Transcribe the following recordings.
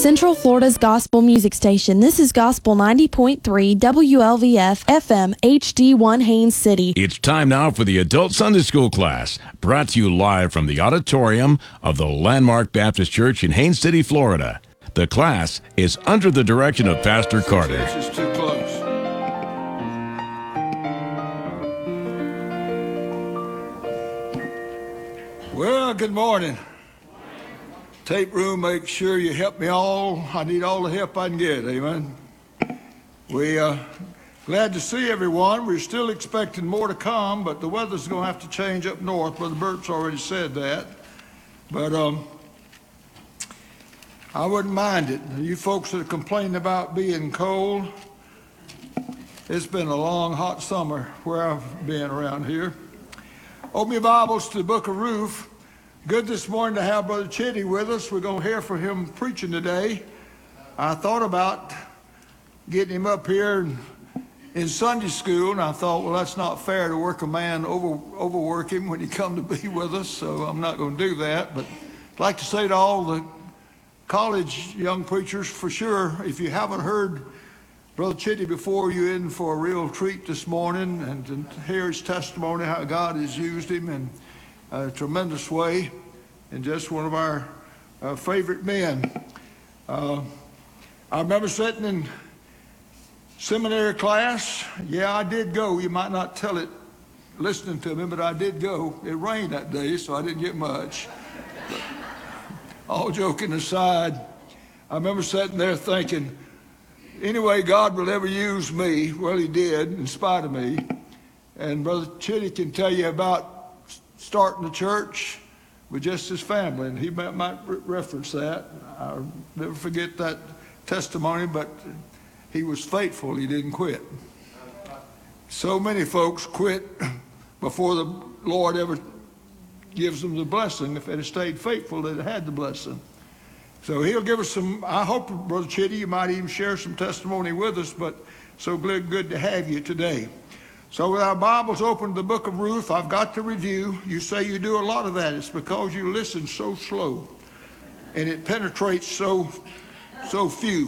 Central Florida's gospel music station. This is Gospel 90.3 WLVF FM HD1 Haines City. It's time now for the Adult Sunday School class, brought to you live from the auditorium of the Landmark Baptist Church in Haines City, Florida. The class is under the direction of Pastor Carter. This is too close. Well, good morning. Tape room, make sure you help me all. I need all the help I can get, amen. We glad to see everyone. We're still expecting more to come, but the weather's going to have to change up north. Brother Bert's already said that. But I wouldn't mind it. You folks that are complaining about being cold, it's been a long, hot summer where I've been around here. Open your Bibles to the book of Ruth. Good this morning to have Brother Chitty with us. We're going to hear from him preaching today. I thought about getting him up here in Sunday school, and I thought, well, that's not fair to work a man, overwork him when he come to be with us, so I'm not going to do that. But I'd like to say to all the college young preachers, for sure, if you haven't heard Brother Chitty before, you're in for a real treat this morning, and to hear his testimony, how God has used him in a tremendous way, and just one of our favorite men. I remember sitting in seminary class. Yeah, I did go. You might not tell it listening to me, but I did go. It rained that day, so I didn't get much. But all joking aside, I remember sitting there thinking, anyway, God will ever use me. Well, he did, in spite of me. And Brother Chitty can tell you about starting the church with just his family, and he might reference that. I'll never forget that testimony, but he was faithful. He didn't quit. So many folks quit before the Lord ever gives them the blessing. If they'd have stayed faithful, they'd have had the blessing. So he'll give us some, I hope, Brother Chitty, you might even share some testimony with us, but so good to have you today. So with our Bibles open to the book of Ruth, I've got to review. You say you do a lot of that. It's because you listen so slow, and it penetrates so few.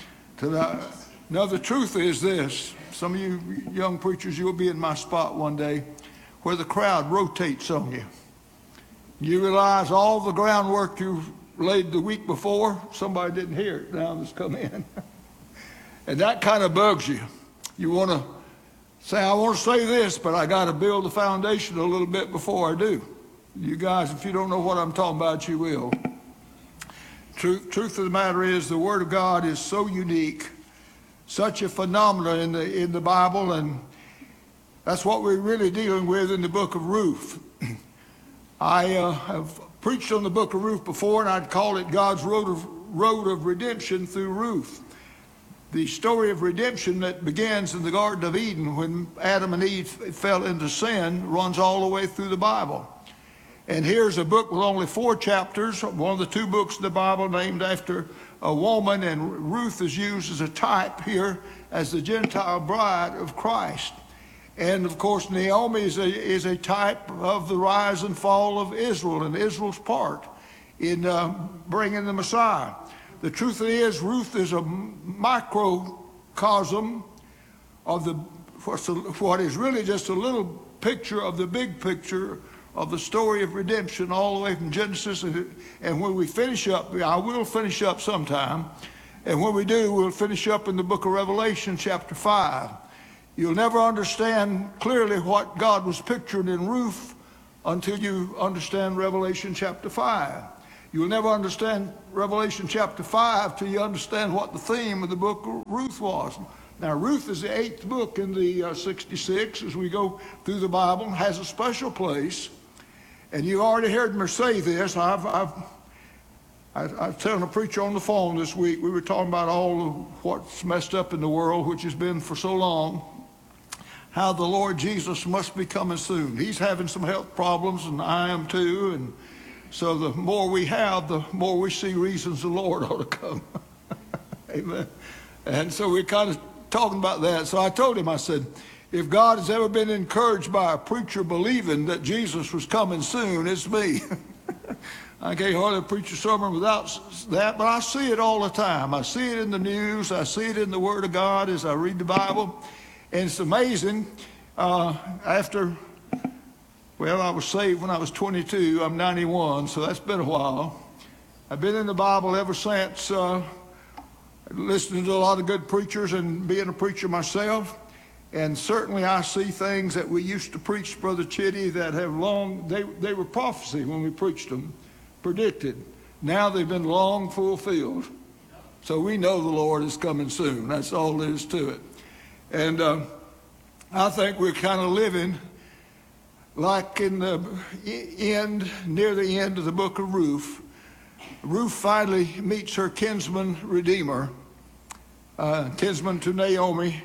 Now the truth is this. Some of you young preachers, you'll be in my spot one day where the crowd rotates on you. You realize all the groundwork you laid the week before, somebody didn't hear it now that's come in. And that kind of bugs you. You want to say, I want to say this, but I got to build the foundation a little bit before I do. You guys, if you don't know what I'm talking about, you will. Truth of the matter is, the Word of God is so unique, such a phenomenon in the Bible, and that's what we're really dealing with in the book of Ruth. I have preached on the book of Ruth before, and I'd call it God's road of redemption through Ruth. The story of redemption that begins in the Garden of Eden when Adam and Eve fell into sin runs all the way through the Bible. And here's a book with only 4 chapters, one of the 2 books in the Bible named after a woman, and Ruth is used as a type here as the Gentile bride of Christ. And of course, Naomi is a type of the rise and fall of Israel and Israel's part in bringing the Messiah. The truth is, Ruth is a microcosm of what is really just a little picture of the big picture of the story of redemption all the way from Genesis. And when we finish up, I will finish up sometime, and when we do, we'll finish up in the book of Revelation chapter 5. You'll never understand clearly what God was picturing in Ruth until you understand Revelation chapter 5. You'll never understand Revelation chapter 5 till you understand what the theme of the book of Ruth was. Now, Ruth is the 8th book in the 66 as we go through the Bible, has a special place. And you already heard me say this. I was telling a preacher on the phone this week, we were talking about all of what's messed up in the world, which has been for so long, how the Lord Jesus must be coming soon. He's having some health problems, and I am too, and so the more we have, the more we see reasons the Lord ought to come. Amen. And so we're kind of talking about that. So I told him, I said, if God has ever been encouraged by a preacher believing that Jesus was coming soon, it's me. I can't hardly preach a sermon without that, but I see it all the time. I see it in the news. I see it in the Word of God as I read the Bible. And it's amazing. I was saved when I was 22. I'm 91, so that's been a while. I've been in the Bible ever since, listening to a lot of good preachers and being a preacher myself. And certainly I see things that we used to preach, Brother Chitty, that have they were prophecy when we preached them, predicted. Now they've been long fulfilled. So we know the Lord is coming soon. That's all there is to it. And I think we're kind of living like in the near the end of the book of Ruth. Ruth finally meets her kinsman redeemer, kinsman to Naomi.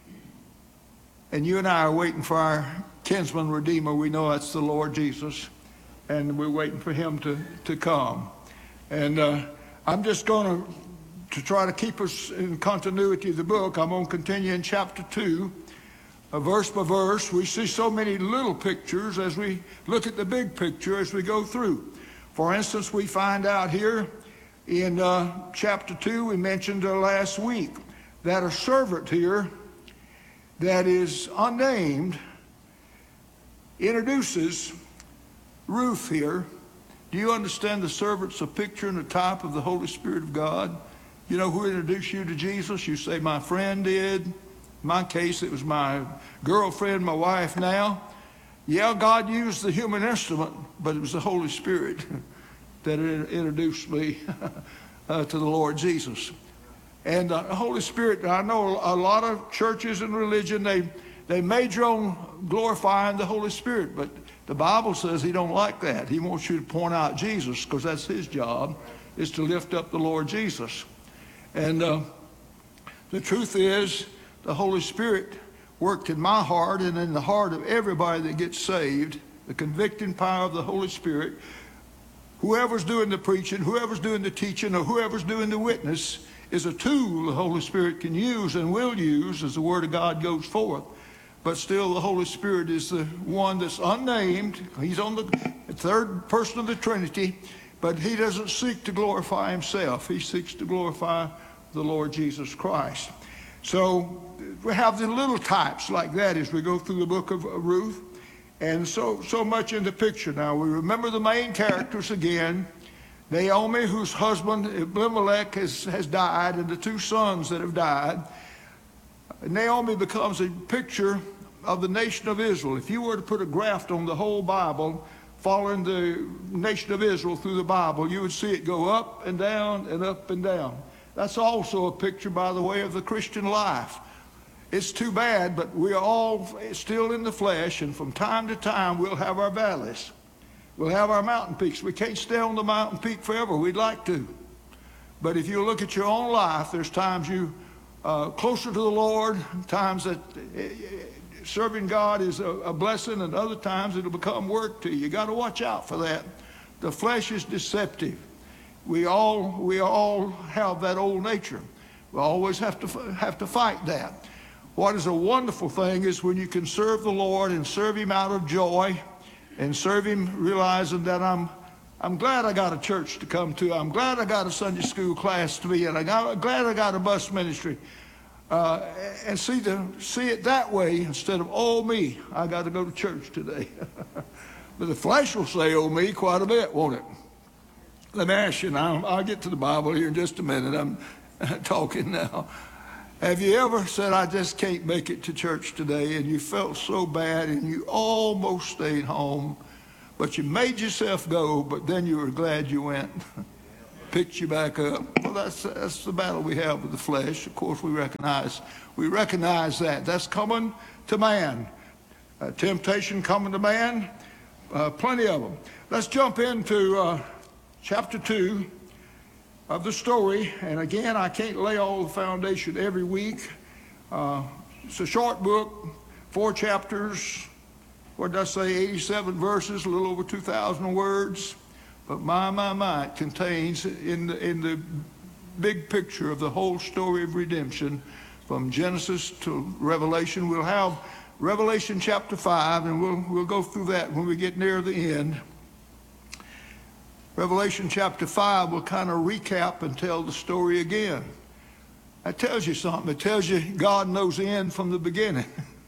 And you and I are waiting for our kinsman redeemer. We know that's the Lord Jesus. And we're waiting for him to come. And I'm just going to try to keep us in continuity of the book. I'm going to continue in chapter 2, verse by verse. We see so many little pictures as we look at the big picture as we go through. For instance, we find out here in chapter 2, we mentioned last week, that a servant here that is unnamed introduces Ruth here. Do you understand the servant's a picture and a type of the Holy Spirit of God? You know who introduced you to Jesus? You say, my friend did. In my case, it was my girlfriend, my wife now. Yeah, God used the human instrument, but it was the Holy Spirit that introduced me to the Lord Jesus. And the Holy Spirit, I know a lot of churches and religion, they major on glorifying the Holy Spirit, but the Bible says he don't like that. He wants you to point out Jesus, because that's his job, is to lift up the Lord Jesus. And the truth is, the Holy Spirit worked in my heart and in the heart of everybody that gets saved, the convicting power of the Holy Spirit. Whoever's doing the preaching, whoever's doing the teaching, or whoever's doing the witness is a tool the Holy Spirit can use and will use as the Word of God goes forth. But still, the Holy Spirit is the one that's unnamed. He's on the third person of the Trinity, but he doesn't seek to glorify himself. He seeks to glorify the Lord Jesus Christ. So we have the little types like that as we go through the book of Ruth. And so much in the picture. Now, we remember the main characters again. Naomi, whose husband Elimelech has died, and the two sons that have died. Naomi becomes a picture of the nation of Israel. If you were to put a graph on the whole Bible, following the nation of Israel through the Bible, you would see it go up and down and up and down. That's also a picture, by the way, of the Christian life. It's too bad, but we are all still in the flesh, and from time to time we'll have our valleys. We'll have our mountain peaks. We can't stay on the mountain peak forever. We'd like to. But if you look at your own life, there's times you closer to the Lord, times that serving God is a blessing, and other times it'll become work to you. You got to watch out for that. The flesh is deceptive. We all have that old nature. We always have to fight that. What is a wonderful thing is when you can serve the Lord and serve him out of joy, and serve him realizing that I'm glad I got a church to come to. I'm glad I got a Sunday school class to be in. I'm glad I got a bus ministry. And see it that way instead of, oh me, I got to go to church today. But the flesh will say, oh me, quite a bit, won't it? Let me ask you now, I'll get to the Bible here in just a minute. I'm talking now. Have you ever said, I just can't make it to church today, and you felt so bad and you almost stayed home, but you made yourself go, but then you were glad you went? Picked you back up. Well, that's the battle we have with the flesh. Of course, we recognize that. That's coming to man. Temptation coming to man. Plenty of them. Let's jump into chapter 2 of the story. And again, I can't lay all the foundation every week. It's a short book, 4 chapters. What did I say? 87 verses, a little over 2,000 words. But my, it contains in the big picture of the whole story of redemption from Genesis to Revelation. We'll have Revelation chapter 5, and we'll go through that when we get near the end. Revelation chapter 5 will kind of recap and tell the story again. That tells you something. It tells you God knows the end from the beginning.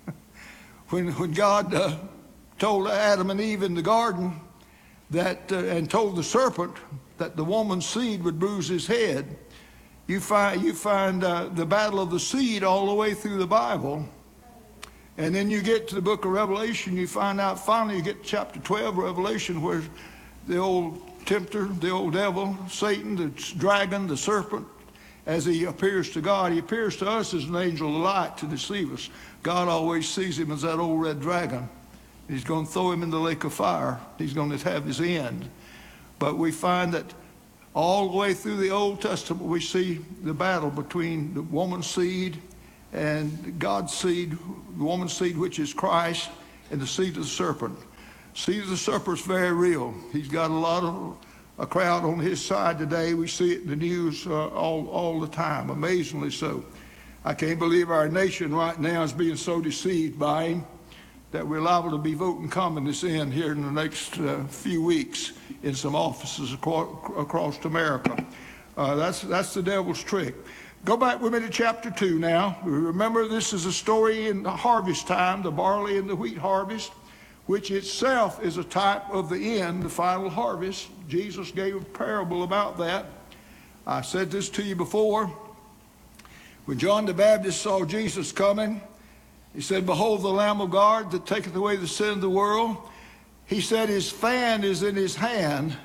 When God told Adam and Eve in the garden that, and told the serpent that the woman's seed would bruise his head, you find the battle of the seed all the way through the Bible. And then you get to the book of Revelation, you find out finally you get to chapter 12 of Revelation, where the old tempter, the old devil, Satan, the dragon, the serpent, as he appears to God, he appears to us as an angel of light to deceive us. God always sees him as that old red dragon. He's going to throw him in the lake of fire. He's going to have his end. But we find that all the way through the Old Testament, we see the battle between the woman's seed and God's seed, the woman's seed, which is Christ, and the seed of the serpent. Seed of the serpent is very real. He's got a crowd on his side today. We see it in the news all the time, amazingly so. I can't believe our nation right now is being so deceived by him that we're liable to be voting communists in here in the next few weeks in some offices across America. That's the devil's trick. Go back with me to chapter 2 now. Remember, this is a story in the harvest time, the barley and the wheat harvest, which itself is a type of the end, the final harvest. Jesus gave a parable about that. I said this to you before. When John the Baptist saw Jesus coming, he said, "Behold the Lamb of God that taketh away the sin of the world." He said his fan is in his hand.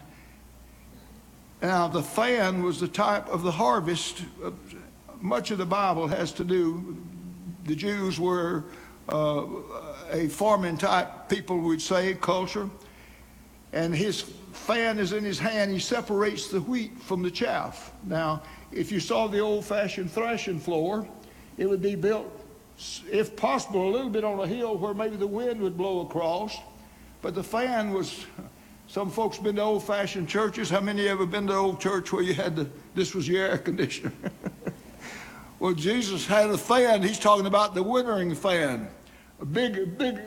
Now, the fan was the type of the harvest. Much of the Bible has to do, the Jews were a farming type people, would say, culture. And his fan is in his hand. He separates the wheat from the chaff. Now, if you saw the old-fashioned threshing floor, it would be built, if possible, a little bit on a hill where maybe the wind would blow across. But the fan was, some folks been to old-fashioned churches. How many ever been to an old church where you had this was your air conditioner? Well, Jesus had a fan. He's talking about the wintering fan, bigger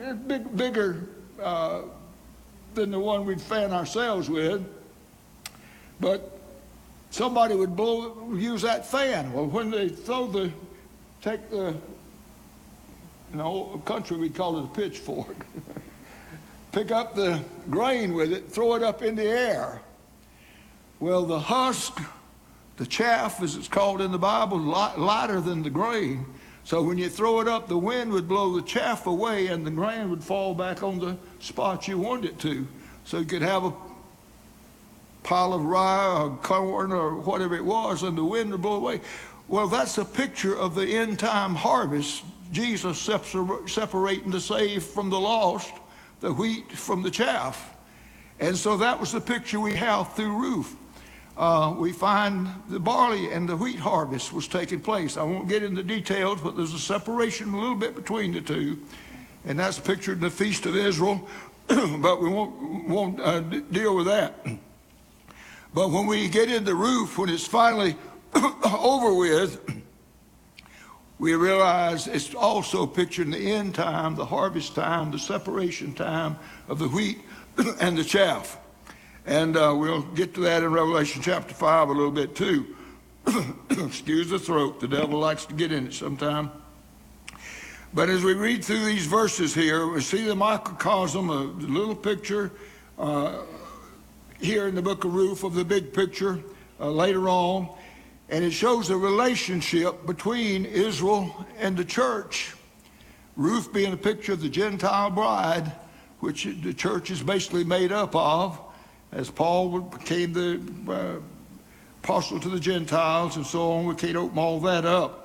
than the one we'd fan ourselves with. But somebody would use that fan. Well, when they take the, in the old country we'd call it a pitchfork, pick up the grain with it, throw it up in the air. Well, the husk, the chaff, as it's called in the Bible, lighter than the grain. So when you throw it up, the wind would blow the chaff away and the grain would fall back on the spot you wanted it to. So you could have a pile of rye or corn or whatever it was, and the wind would blow away. Well, that's a picture of the end time harvest. Jesus separating the saved from the lost, the wheat from the chaff. And so that was the picture we have through Ruth. We find the barley and the wheat harvest was taking place. I won't get into details, but there's a separation a little bit between the two. And that's pictured in the Feast of Israel, but we won't deal with that. But when we get into Ruth, when it's finally over with, we realize it's also pictured in the end time, the harvest time, the separation time of the wheat and the chaff. And we'll get to that in Revelation chapter 5 a little bit too. Excuse the throat. The devil likes to get in it sometime. But as we read through these verses here, we see the microcosm, a little picture here in the book of Ruth of the big picture later on. And it shows the relationship between Israel and the church. Ruth being a picture of the Gentile bride, which the church is basically made up of, as Paul became the apostle to the Gentiles and so on. We can't open all that up.